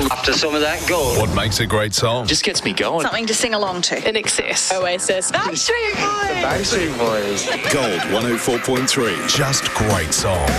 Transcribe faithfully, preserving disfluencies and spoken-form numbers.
After some of that gold. What makes a great song? Just gets me going. Something to sing along to. In Excess. Oasis. Backstreet Boys. Backstreet Boys. Gold one oh four point three. Just great song.